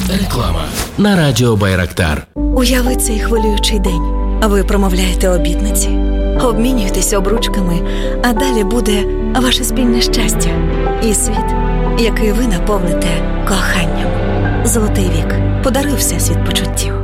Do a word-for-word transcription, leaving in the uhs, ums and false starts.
Реклама на радіо Байрактар. Уяви цей хвилюючий день. А ви промовляєте обітниці, обмінюєтесь обручками, а далі буде ваше спільне щастя і світ, який ви наповните коханням. Золотий вік. Подаруй всесвіт почуттів.